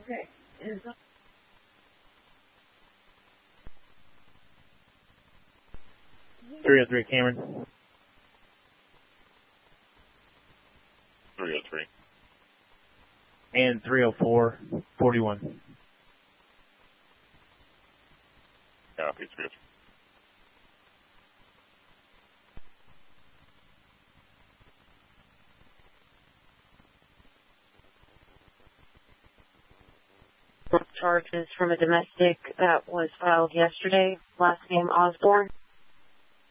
Okay. 303 Cameron. 303. And 304 41. Copy, 303. Charges from a domestic that was filed yesterday. Last name Osborne.